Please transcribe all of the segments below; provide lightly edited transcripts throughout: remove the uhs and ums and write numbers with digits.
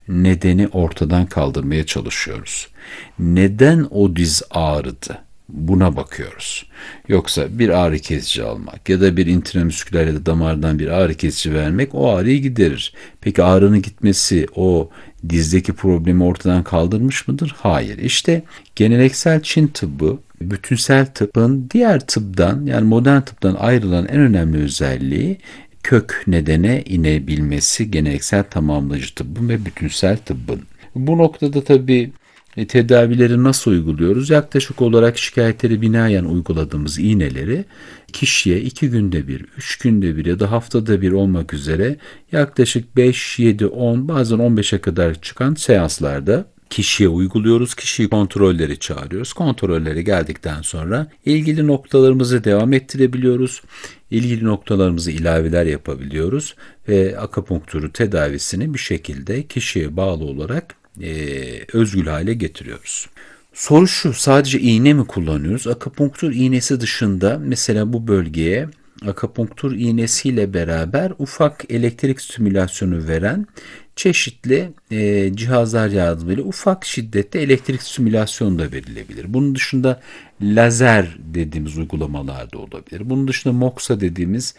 nedeni ortadan kaldırmaya çalışıyoruz. Neden o diz ağrıdı? Buna bakıyoruz. Yoksa bir ağrı kesici almak ya da bir intramüsküler ya da damardan bir ağrı kesici vermek o ağrıyı giderir. Peki ağrının gitmesi o dizdeki problemi ortadan kaldırmış mıdır? Hayır. İşte geleneksel Çin tıbbı, bütünsel tıbbın diğer tıptan yani modern tıptan ayrılan en önemli özelliği kök nedene inebilmesi geleneksel tamamlayıcı tıbbın ve bütünsel tıbbın. Bu noktada tabii tedavileri nasıl uyguluyoruz? Yaklaşık olarak şikayetleri binaen uyguladığımız iğneleri kişiye 2 günde bir, 3 günde bir ya da haftada bir olmak üzere yaklaşık 5, 7, 10 bazen 15'e kadar çıkan seanslarda kişiye uyguluyoruz. Kişiyi kontrolleri çağırıyoruz. Kontrolleri geldikten sonra ilgili noktalarımızı devam ettirebiliyoruz. İlgili noktalarımızı ilaveler yapabiliyoruz ve akupunkturu tedavisini bir şekilde kişiye bağlı olarak özgül hale getiriyoruz. Soru şu, sadece iğne mi kullanıyoruz? Akupunktur iğnesi dışında mesela bu bölgeye akupunktur iğnesiyle beraber ufak elektrik stimülasyonu veren çeşitli cihazlar yardımıyla ufak şiddette elektrik stimülasyonu da verilebilir. Bunun dışında lazer dediğimiz uygulamalar da olabilir. Bunun dışında MOXA dediğimiz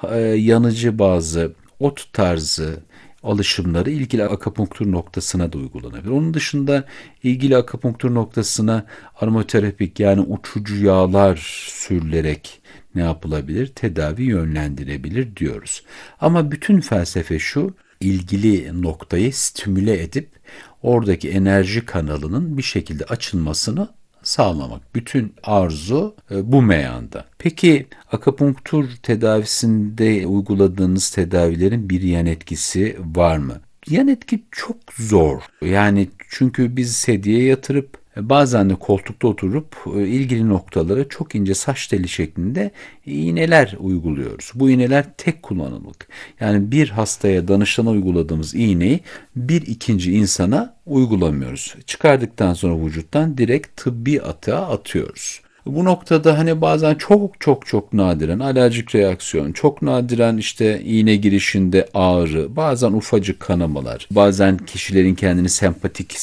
yanıcı bazı ot tarzı alışımları ilgili akupunktur noktasına da uygulanabilir. Onun dışında ilgili akupunktur noktasına aromaterapik yani uçucu yağlar sürülerek ne yapılabilir? Tedavi yönlendirebilir diyoruz. Ama bütün felsefe şu, ilgili noktayı stimüle edip oradaki enerji kanalının bir şekilde açılmasını sağlamak. Bütün arzu bu meyanda. Peki akupunktur tedavisinde uyguladığınız tedavilerin bir yan etkisi var mı? Yan etki çok zor. Yani çünkü biz sedyeye yatırıp bazen de koltukta oturup ilgili noktalara çok ince saç teli şeklinde iğneler uyguluyoruz. Bu iğneler tek kullanımlık. Yani bir hastaya danışana uyguladığımız iğneyi bir ikinci insana uygulamıyoruz. Çıkardıktan sonra vücuttan direkt tıbbi atığa atıyoruz. Bu noktada hani bazen çok nadiren alerjik reaksiyon, çok nadiren işte iğne girişinde ağrı, bazen ufacık kanamalar, bazen kişilerin kendini sempatik